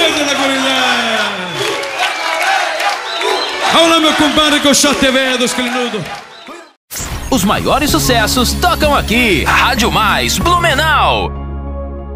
Beleza da gurizada. Vamos lá, meu compadre, com o Shot TV dos Clinudo. Os maiores sucessos tocam aqui. Rádio Mais Blumenau.